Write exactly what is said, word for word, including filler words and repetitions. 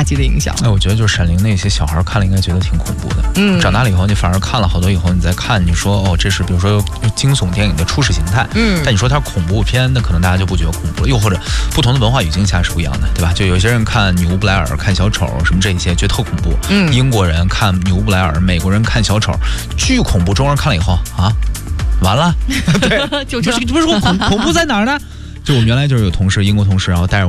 大级的影响。 哎，我觉得就是闪灵那些小孩看了应该觉得挺恐怖的。嗯，长大了以后你反而看了好多以后，你再看你说哦，这是比如说惊悚电影的初始形态。嗯，但你说它是恐怖片，那可能大家就不觉得恐怖了。又或者不同的文化语境下是不一样的，对吧？就有些人看女巫布莱尔、看小丑什么这些觉得特恐怖。嗯，英国人看女巫布莱尔，美国人看小丑巨恐怖，中国人看了以后啊，完了。对， 就这不是不是说恐恐怖在哪儿呢？就我们原来就是有同事，英国同事，然后带着我